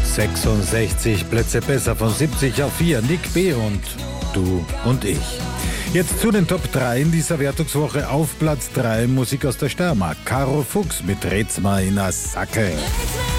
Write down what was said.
66 Plätze besser, von 70 auf 4. Nick B. und Du und ich. Jetzt zu den Top 3 in dieser Wertungswoche. Auf Platz 3 Musik aus der Steiermark. Caro Fuchs mit Red's ma in a Sacke.